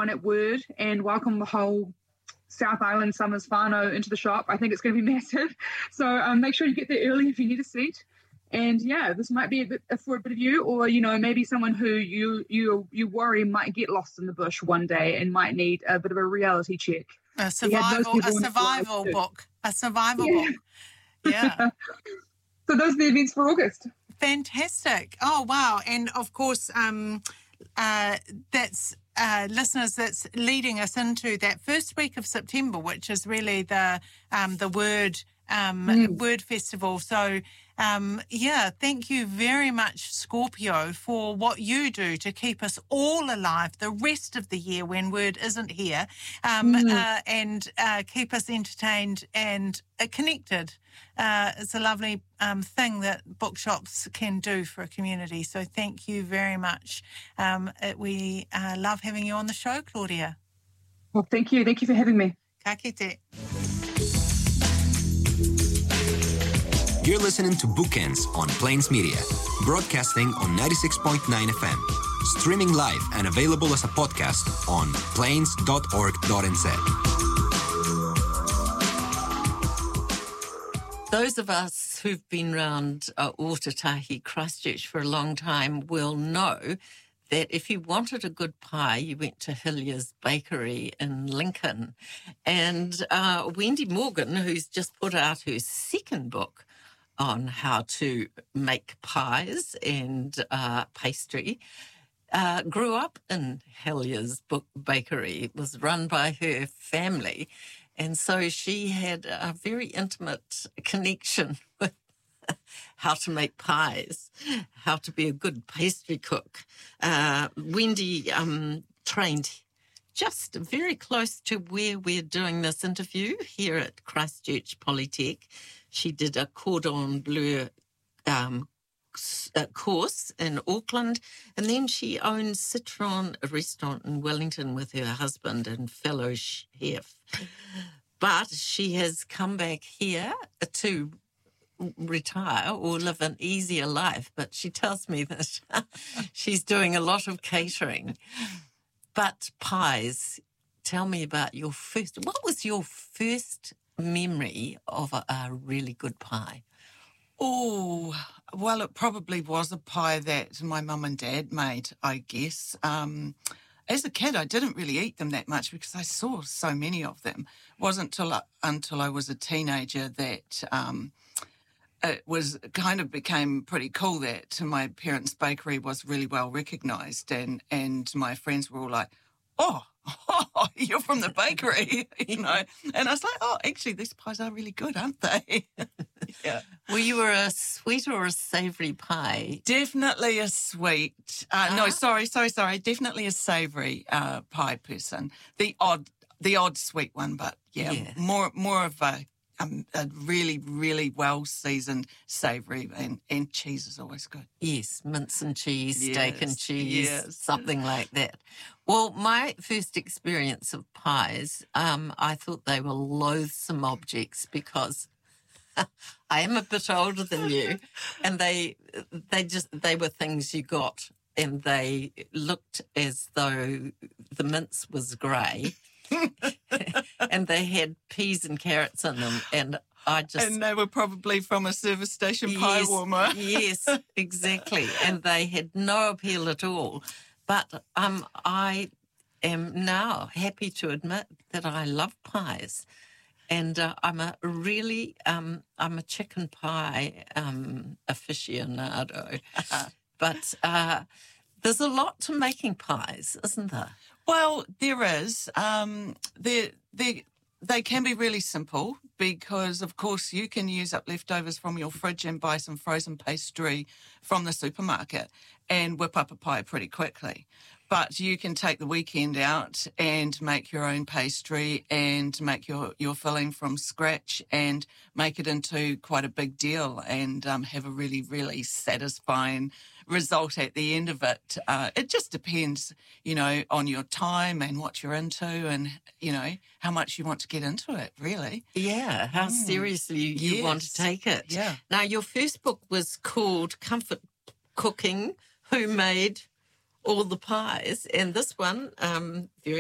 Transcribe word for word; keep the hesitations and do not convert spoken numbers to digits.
everyone at Word and welcome the whole South Island Summers whānau into the shop. I think it's going to be massive. So um, make sure you get there early if you need a seat. And yeah, this might be a bit for a bit of you, or you know, maybe someone who you you you worry might get lost in the bush one day and might need a bit of a reality check. A survival, a survival book, a survival yeah. book. Yeah. So those are the events for August. Fantastic! Oh wow! And of course, um, uh, that's. Uh, listeners, that's leading us into that first week of September, which is really the um, the Word um, mm. Word Festival. So, um, yeah, thank you very much, Scorpio, for what you do to keep us all alive the rest of the year when Word isn't here, um, mm. uh, and uh, keep us entertained and uh, connected. Uh, it's a lovely um, thing that bookshops can do for a community. So thank you very much. Um, it, we uh, love having you on the show, Claudia. Well, thank you. Thank you for having me. Ka kite. You're listening to Bookends on Plains Media, broadcasting on ninety-six point nine F M, streaming live and available as a podcast on plains dot org dot n z. Those of us who've been around uh, Ōtautahi, Christchurch for a long time will know that if you wanted a good pie, you went to Hilliers Bakery in Lincoln. And uh, Wendy Morgan, who's just put out her second book on how to make pies and uh, pastry, uh, grew up in Hilliers Bakery. It was run by her family. And so she had a very intimate connection with how to make pies, how to be a good pastry cook. Uh, Wendy um, trained just very close to where we're doing this interview here at Christchurch Polytech. She did a cordon bleu um, course in Auckland, and then she owned Citron, a restaurant in Wellington with her husband and fellow chef. But she has come back here to retire or live an easier life. But she tells me that she's doing a lot of catering. But pies, tell me about your first, what was your first memory of a, a really good pie? Oh, well, it probably was a pie that my mum and dad made, I guess. Um, as a kid, I didn't really eat them that much because I saw so many of them. It wasn't until I, until I was a teenager that um, it was kind of became pretty cool that my parents' bakery was really well recognised, and and my friends were all like, oh, oh, you're from the bakery, you know. And I was like, oh, actually, these pies are really good, aren't they? Yeah. Well, you were a sweet or a savoury pie? Definitely a sweet. Uh, ah. No, sorry, sorry, sorry. Definitely a savoury uh, pie person. The odd, the odd sweet one, but yeah, yeah. more, more of a, um, a really, really well seasoned savoury, and, and cheese is always good. Yes, mince and cheese, yes, steak and cheese, yes. Something like that. Well, my first experience of pies, um, I thought they were loathsome objects because I am a bit older than you, and they they just they were things you got, and they looked as though the mince was grey, and they had peas and carrots in them, and I just and they were probably from a service station pie yes, warmer. Yes, exactly, and they had no appeal at all. But um, I am now happy to admit that I love pies. And uh, I'm a really, um, I'm a chicken pie um, aficionado. But uh, there's a lot to making pies, isn't there? Well, there is. Um, there, there, they can be really simple because, of course, you can use up leftovers from your fridge and buy some frozen pastry from the supermarket and whip up a pie pretty quickly. But you can take the weekend out and make your own pastry and make your, your filling from scratch and make it into quite a big deal and um, have a really, really satisfying result at the end of it. Uh, it just depends, you know, on your time and what you're into and, you know, how much you want to get into it, really. Yeah, how mm. seriously you yes. want to take it. Yeah. Now, your first book was called Comfort Cooking, Who Made All the Pies, and this one, um, very